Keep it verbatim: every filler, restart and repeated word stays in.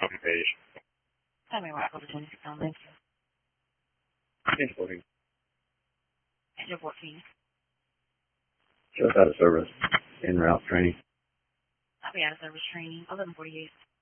page. Tell me where I go to twenty-six on thank you. Page fourteen. Page fourteen. Just out of service. En route training. I'll be out of service training. eleven forty-eight.